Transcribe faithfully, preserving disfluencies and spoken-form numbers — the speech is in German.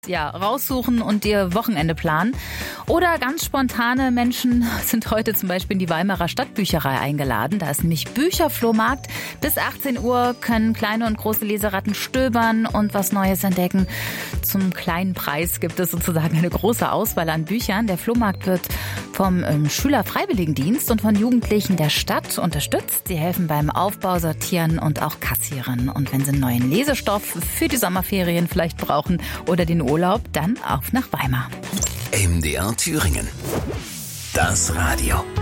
Ja, raussuchen und ihr Wochenende planen. Oder ganz spontane Menschen sind heute zum Beispiel in die Weimarer Stadtbücherei eingeladen. Da ist nämlich Bücherflohmarkt. Bis achtzehn Uhr können kleine und große Leseratten stöbern und was Neues entdecken. Zum kleinen Preis gibt es sozusagen eine große Auswahl an Büchern. Der Flohmarkt wird vom ähm, Schülerfreiwilligendienst und von Jugendlichen der Stadt unterstützt. Sie helfen beim Aufbau, Sortieren und auch Kassieren. Und wenn Sie einen neuen Lesestoff für die Sommerferien vielleicht brauchen oder den Urlaub, dann auf nach Weimar. M D R Thüringen. Das Radio.